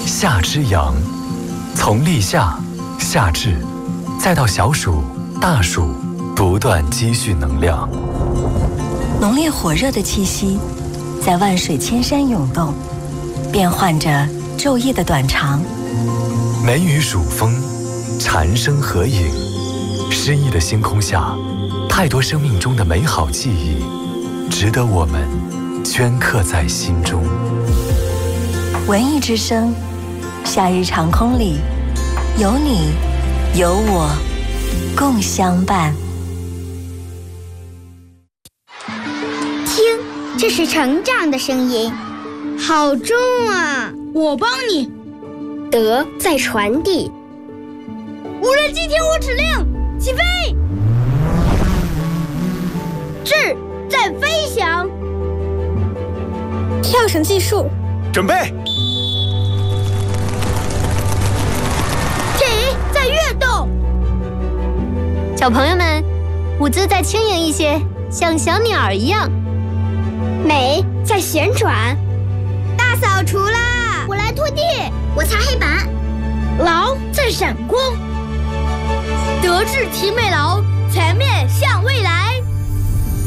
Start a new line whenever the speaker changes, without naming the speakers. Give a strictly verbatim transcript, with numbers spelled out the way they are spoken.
夏之阳，从立夏、夏至，再到小暑、大暑，不断积蓄能量。
浓烈火热的气息在万水千山涌动，变换着昼夜的短长。
梅雨暑风，蝉声合影，诗意的星空下，太多生命中的美好记忆，值得我们镌刻在心中。
文艺之声，夏日长空里，有你，有我，共相伴。
听，这是成长的声音，好重啊！
我帮你。
德在传递。
无人机听我指令，起飞！智在飞翔。
跳绳技术，
准备。
体在跃动。
小朋友们，舞姿再轻盈一些，像小鸟儿一样。
美在旋转。
大扫除啦！
我来拖地，我擦黑板。
劳在闪光。德智体美劳，全面向未来。